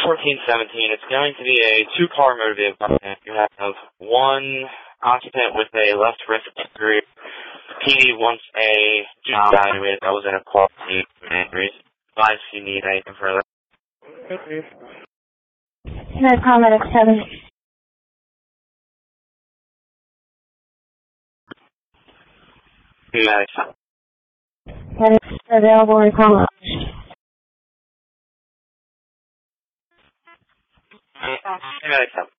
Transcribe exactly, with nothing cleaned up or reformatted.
fourteen seventeen, it's going to be a two-car motor vehicle. You have one occupant with a left wrist injury. P D wants a job evaluated that was in a quality injuries. Advise if you need anything further. No comment, seven. Medics. Medics available in comment. Medics.